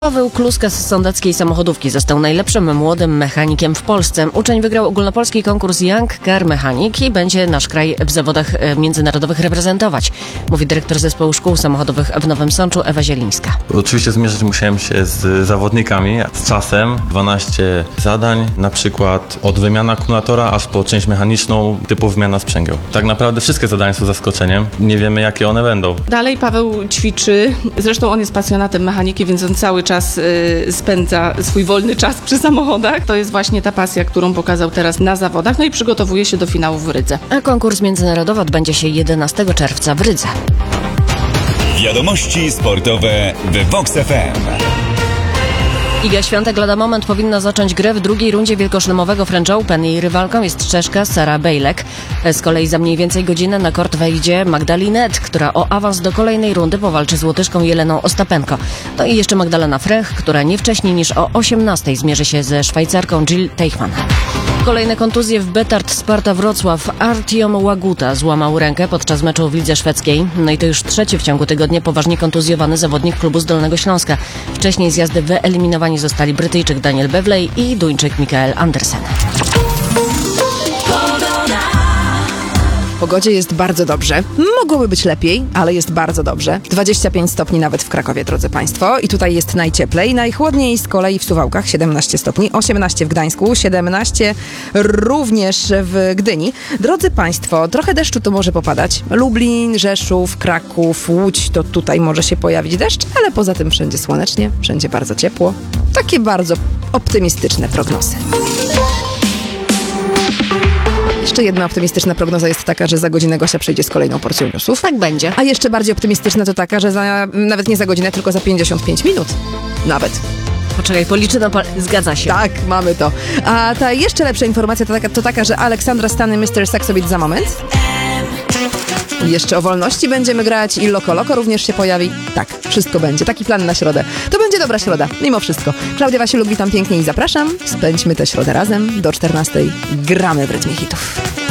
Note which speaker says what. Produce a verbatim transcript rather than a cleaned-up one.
Speaker 1: Paweł Kluska z sądeckiej samochodówki został najlepszym młodym mechanikiem w Polsce. Uczeń wygrał ogólnopolski konkurs Young Car Mechanic i będzie nasz kraj w zawodach międzynarodowych reprezentować, mówi dyrektor zespołu szkół samochodowych w Nowym Sączu Ewa Zielińska.
Speaker 2: Oczywiście zmierzyć musiałem się z zawodnikami, z czasem. dwanaście zadań, na przykład od wymiany akumulatora aż po część mechaniczną typu wymiana sprzęgieł. Tak naprawdę wszystkie zadania są zaskoczeniem. Nie wiemy, jakie one będą.
Speaker 3: Dalej Paweł ćwiczy. Zresztą on jest pasjonatem mechaniki, więc on cały czas czas y, spędza swój wolny czas przy samochodach. To jest właśnie ta pasja, którą pokazał teraz na zawodach, no i przygotowuje się do finału w Rydze.
Speaker 1: A konkurs międzynarodowy odbędzie się jedenastego czerwca w Rydze.
Speaker 4: Wiadomości sportowe w Vox F M.
Speaker 1: Iga Świątek lada moment powinna zacząć grę w drugiej rundzie wielkoszlemowego French Open. Jej rywalką jest Czeszka Sara Bejlek. Z kolei za mniej więcej godzinę na kort wejdzie Magdalinet, która o awans do kolejnej rundy powalczy z Łotyszką Jeleną Ostapenko. No i jeszcze Magdalena Frech, która nie wcześniej niż o osiemnastej zmierzy się ze Szwajcarką Jill Teichmann. Kolejne kontuzje w Betard Sparta Wrocław. Artiom Łaguta złamał rękę podczas meczu w lidze szwedzkiej. No i to już trzeci w ciągu tygodnia poważnie kontuzjowany zawodnik klubu z Dolnego Śląska. Wcześniej z jazdy wyeliminowani zostali Brytyjczyk Daniel Bewley i Duńczyk Mikael Andersen.
Speaker 5: W pogodzie jest bardzo dobrze. Mogłoby być lepiej, ale jest bardzo dobrze. dwadzieścia pięć stopni nawet w Krakowie, drodzy Państwo. I tutaj jest najcieplej. Najchłodniej z kolei w Suwałkach, siedemnaście stopni, osiemnaście w Gdańsku, siedemnaście również w Gdyni. Drodzy Państwo, trochę deszczu to może popadać. Lublin, Rzeszów, Kraków, Łódź, to tutaj może się pojawić deszcz, ale poza tym wszędzie słonecznie, wszędzie bardzo ciepło. Takie bardzo optymistyczne prognozy. Jeszcze jedna optymistyczna prognoza jest taka, że za godzinę Gosia przyjdzie z kolejną porcją newsów.
Speaker 1: Tak będzie.
Speaker 5: A jeszcze bardziej optymistyczna to taka, że za, nawet nie za godzinę, tylko za pięćdziesiąt pięć minut. Nawet.
Speaker 1: Poczekaj, policzę na pal- Zgadza się.
Speaker 5: Tak, mamy to. A ta jeszcze lepsza informacja to taka, to taka że Aleksandra Stany mister Saxobit za moment. Jeszcze o wolności będziemy grać i Loko Loko również się pojawi. Tak, wszystko będzie. Taki plan na środę. To będzie dobra środa, mimo wszystko. Klaudia Wasiluk, witam pięknie i zapraszam. Spędźmy tę środę razem. Do czternastej gramy w rytmie hitów.